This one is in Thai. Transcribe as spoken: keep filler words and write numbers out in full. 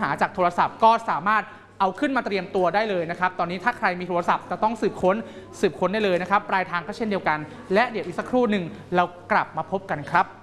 หาจากโทรศัพท์ก็สามารถเอาขึ้นมาเตรียมตัวได้เลยนะครับตอนนี้ถ้าใครมีโทรศัพท์จะต้องสืบค้นสืบค้นได้เลยนะครับปลายทางก็เช่นเดียวกันและเดี๋ยวอีกสักครู่หนึ่งเรากลับมาพบกันครับ